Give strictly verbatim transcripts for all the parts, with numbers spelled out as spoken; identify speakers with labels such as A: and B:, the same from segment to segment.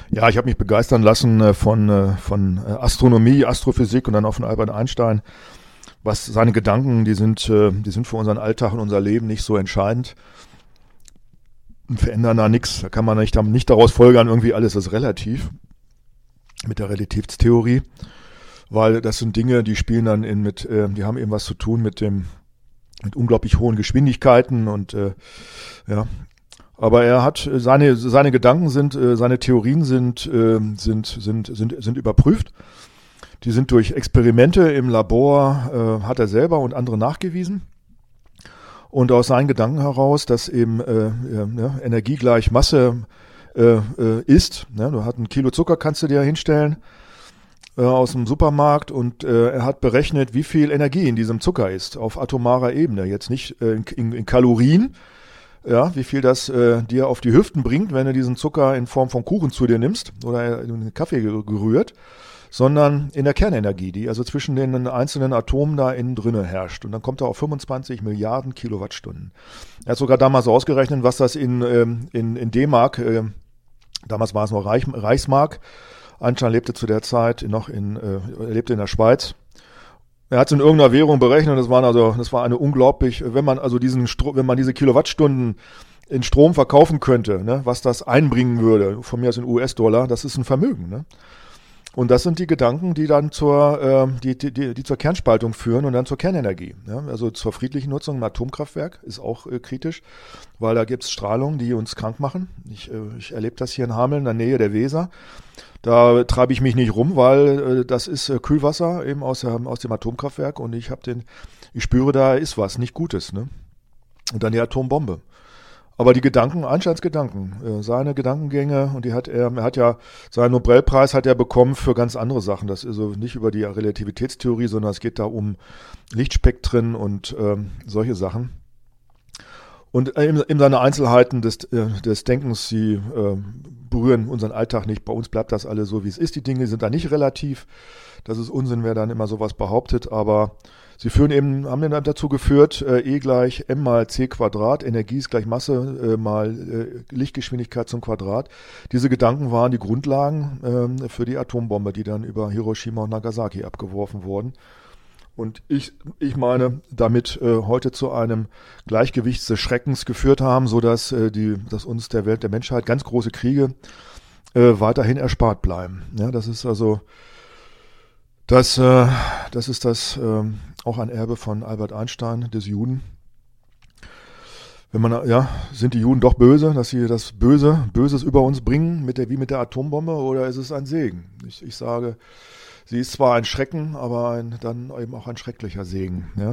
A: Ja, ich habe mich begeistern lassen äh, von, äh, von äh, Astronomie, Astrophysik und dann auch von Albert Einstein. Was seine Gedanken, die sind, äh, die sind für unseren Alltag und unser Leben nicht so entscheidend. Verändern da nichts. Da kann man nicht, nicht daraus folgern, irgendwie alles ist relativ mit der Relativitätstheorie, weil das sind Dinge, die spielen dann in mit, äh, die haben eben was zu tun mit dem, mit unglaublich hohen Geschwindigkeiten und äh, ja. Aber er hat seine seine Gedanken sind, äh, seine Theorien sind äh, sind sind sind sind überprüft. Die sind durch Experimente im Labor äh, hat er selber und andere nachgewiesen. Und aus seinen Gedanken heraus, dass eben äh, ja, ne, Energie gleich Masse äh, äh, ist. Ne? Du hast ein Kilo Zucker, kannst du dir hinstellen äh, aus dem Supermarkt und äh, er hat berechnet, wie viel Energie in diesem Zucker ist auf atomarer Ebene. Jetzt nicht äh, in, in, in Kalorien, ja, wie viel das äh, dir auf die Hüften bringt, wenn du diesen Zucker in Form von Kuchen zu dir nimmst oder in den Kaffee gerührt, sondern in der Kernenergie, die also zwischen den einzelnen Atomen da innen drinne herrscht. Und dann kommt er auf fünfundzwanzig Milliarden Kilowattstunden. Er hat sogar damals ausgerechnet, was das in, ähm, in, in D-Mark, äh, damals war es noch Reich, Reichsmark, Einstein lebte zu der Zeit noch in, äh, er lebte in der Schweiz. Er hat es in irgendeiner Währung berechnet, das waren also, das war eine unglaublich, wenn man also diesen Stro- wenn man diese Kilowattstunden in Strom verkaufen könnte, ne, was das einbringen würde, von mir aus in U S-Dollar, das ist ein Vermögen, ne? Und das sind die Gedanken, die dann zur, äh, die, die, die, die zur Kernspaltung führen und dann zur Kernenergie. Ja? Also zur friedlichen Nutzung im Atomkraftwerk ist auch äh, kritisch, weil da gibt es Strahlung, die uns krank machen. Ich, äh, ich erlebe das hier in Hameln, in der Nähe der Weser. Da treibe ich mich nicht rum, weil äh, das ist äh, Kühlwasser eben aus, der, aus dem Atomkraftwerk und ich habe den, ich spüre, da ist was nicht Gutes, ne? Und dann die Atombombe. Aber die Gedanken, Einsteins Gedanken, äh, seine Gedankengänge, und die hat er, er hat ja, seinen Nobelpreis hat er bekommen für ganz andere Sachen. Das ist also nicht über die Relativitätstheorie, sondern es geht da um Lichtspektren und ähm, solche Sachen. Und eben, eben seine Einzelheiten des, äh, des Denkens, die äh, berühren unseren Alltag nicht. Bei uns bleibt das alles so, wie es ist. Die Dinge sind da nicht relativ. Das ist Unsinn, wer dann immer sowas behauptet, aber sie führen eben, haben dann dazu geführt, äh, E gleich M mal C Quadrat, Energie ist gleich Masse äh, mal äh, Lichtgeschwindigkeit zum Quadrat. Diese Gedanken waren die Grundlagen äh, für die Atombombe, die dann über Hiroshima und Nagasaki abgeworfen wurden. Und ich, ich meine, damit äh, heute zu einem Gleichgewicht des Schreckens geführt haben, sodass äh, die, dass uns der Welt, der Menschheit ganz große Kriege äh, weiterhin erspart bleiben. Ja, das ist also Das, äh, das ist das äh, auch ein Erbe von Albert Einstein, des Juden. Wenn man, ja, sind die Juden doch böse, dass sie das Böse, Böses über uns bringen, mit der, wie mit der Atombombe, oder ist es ein Segen? Ich, ich sage, sie ist zwar ein Schrecken, aber ein, dann eben auch ein schrecklicher Segen. Ja?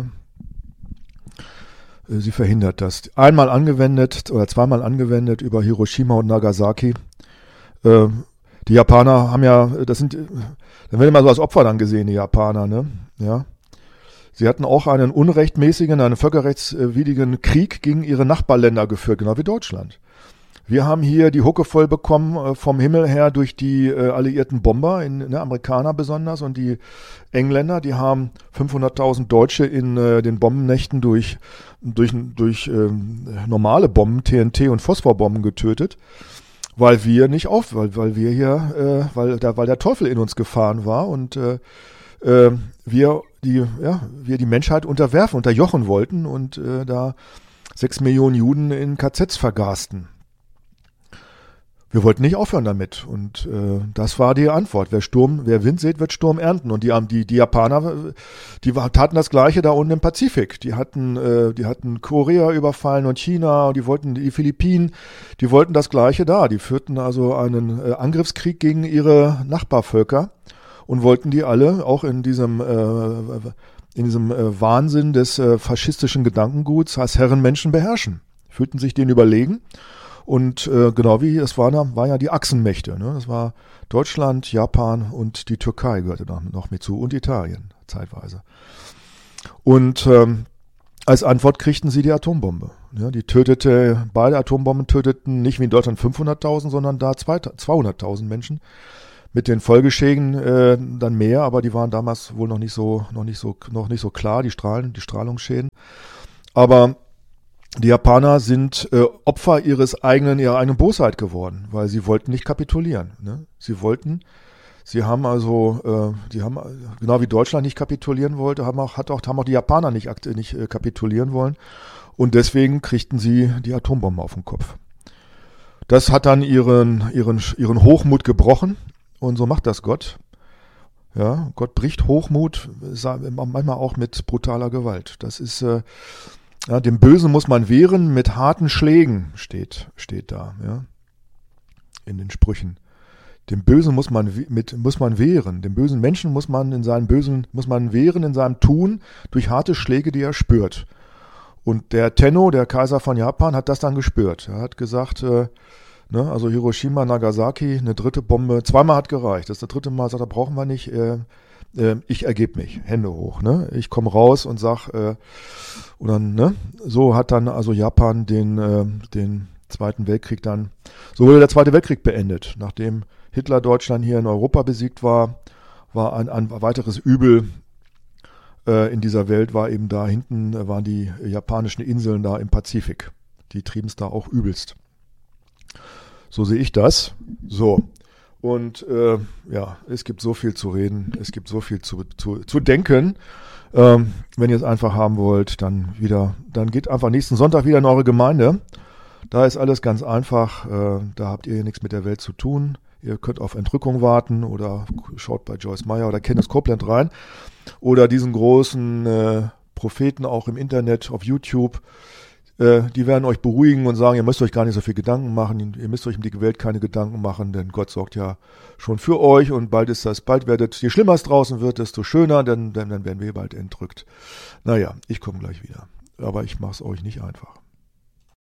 A: Sie verhindert das. Einmal angewendet oder zweimal angewendet über Hiroshima und Nagasaki. Äh, die Japaner haben ja, das sind, dann wird immer so als Opfer dann gesehen, die Japaner, ne? Ja. Sie hatten auch einen unrechtmäßigen, einen völkerrechtswidrigen Krieg gegen ihre Nachbarländer geführt, genau wie Deutschland. Wir haben hier die Hucke voll bekommen äh, vom Himmel her durch die äh, alliierten Bomber, in, ne, Amerikaner besonders, und die Engländer, die haben fünfhunderttausend Deutsche in äh, den Bombennächten durch, durch, durch äh, normale Bomben, T N T und Phosphorbomben getötet, weil wir nicht auf, weil, weil wir hier, äh, weil, da, weil der Teufel in uns gefahren war und äh, äh, wir die, ja, wir die Menschheit unterwerfen, unterjochen wollten und äh, da sechs Millionen Juden in K Zs vergasten. Wir wollten nicht aufhören damit und äh, das war die Antwort. Wer Sturm, wer Wind sät, wird Sturm ernten. Und die, die, die Japaner, die taten das Gleiche da unten im Pazifik. Die hatten, äh, die hatten Korea überfallen und China und die wollten die Philippinen, die wollten das Gleiche da. Die führten also einen äh, Angriffskrieg gegen ihre Nachbarvölker und wollten die alle auch in diesem äh, in diesem äh, Wahnsinn des äh, faschistischen Gedankenguts als Herrenmenschen beherrschen. Fühlten sich denen überlegen. Und äh, genau wie es war, war ja die Achsenmächte. Ne? Das war Deutschland, Japan und die Türkei gehörte noch, noch mit zu und Italien zeitweise. Und ähm, als Antwort kriegten sie die Atombombe. Ja, die tötete, beide Atombomben töteten nicht wie in Deutschland fünfhunderttausend, sondern da zweihunderttausend Menschen. Mit den Folgeschäden äh, dann mehr, aber die waren damals wohl noch nicht so, noch nicht so, noch nicht so klar, die Strahlen, die Strahlungsschäden. Aber die Japaner sind äh, Opfer ihres eigenen, ihrer eigenen Bosheit geworden, weil sie wollten nicht kapitulieren. Ne? Sie wollten, sie haben also, äh, die haben, genau wie Deutschland nicht kapitulieren wollte, haben auch, hat auch, haben auch die Japaner nicht, nicht äh, kapitulieren wollen. Und deswegen kriegten sie die Atombomben auf den Kopf. Das hat dann ihren, ihren, ihren Hochmut gebrochen. Und so macht das Gott. Ja, Gott bricht Hochmut, manchmal auch mit brutaler Gewalt. Das ist, äh, ja, dem Bösen muss man wehren mit harten Schlägen, steht, steht da, ja, in den Sprüchen. Dem Bösen muss man mit, muss man wehren. Dem bösen Menschen muss man in seinem Bösen, muss man wehren in seinem Tun durch harte Schläge, die er spürt. Und der Tenno, der Kaiser von Japan, hat das dann gespürt. Er hat gesagt, äh, ne, also Hiroshima, Nagasaki, eine dritte Bombe, zweimal hat gereicht. Das, das dritte Mal sagt er, brauchen wir nicht. Äh, äh, ich ergebe mich, Hände hoch. Ne? Ich komme raus und sag, äh, und dann, ne, so hat dann also Japan den, äh, den Zweiten Weltkrieg dann, so wurde der Zweite Weltkrieg beendet. Nachdem Hitler Deutschland hier in Europa besiegt war, war ein, ein weiteres Übel äh, in dieser Welt, war eben da hinten, äh, waren die japanischen Inseln da im Pazifik. Die trieben es da auch übelst. So sehe ich das. So. Und äh, ja, es gibt so viel zu reden, es gibt so viel zu, zu, zu denken. Ähm, wenn ihr es einfach haben wollt, dann wieder, dann geht einfach nächsten Sonntag wieder in eure Gemeinde. Da ist alles ganz einfach. Äh, da habt ihr nichts mit der Welt zu tun. Ihr könnt auf Entrückung warten oder schaut bei Joyce Meyer oder Kenneth Copeland rein. Oder diesen großen äh, Propheten auch im Internet, auf YouTube. Äh, die werden euch beruhigen und sagen, ihr müsst euch gar nicht so viel Gedanken machen. Ihr müsst euch um die Welt keine Gedanken machen, denn Gott sorgt ja schon für euch. Und bald ist das, bald werdet, je schlimmer es draußen wird, desto schöner, denn, denn dann werden wir bald entrückt. Naja, ich komme gleich wieder. Aber ich mache es euch nicht einfach.